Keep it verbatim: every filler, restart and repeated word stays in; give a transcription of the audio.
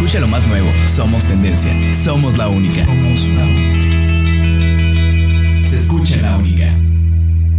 Escucha lo más nuevo. Somos tendencia. Somos la única. Somos la única.